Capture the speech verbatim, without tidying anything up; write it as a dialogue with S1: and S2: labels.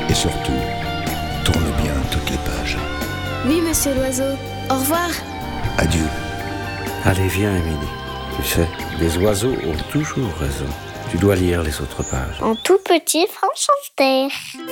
S1: Et surtout, tourne bien toutes les pages.
S2: Oui, monsieur l'oiseau. Au revoir.
S1: Adieu.
S3: Allez, viens, Émilie. Tu sais, les oiseaux ont toujours raison. Tu dois lire les autres pages.
S4: En tout petit Franchanterre.